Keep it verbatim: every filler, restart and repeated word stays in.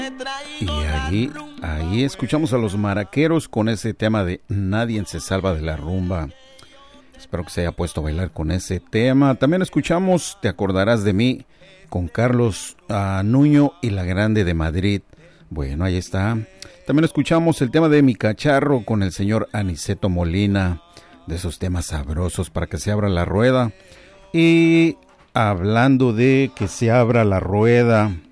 Y ahí, ahí escuchamos a los Maraqueros con ese tema de Nadie se salva de la rumba. Espero que se haya puesto a bailar con ese tema. También escuchamos Te acordarás de mí con Carlos uh, Nuño y La Grande de Madrid. Bueno, ahí está. También escuchamos el tema de Mi Cacharro con el señor Aniceto Molina. De esos temas sabrosos para que se abra la rueda. Y hablando de que se abra la rueda,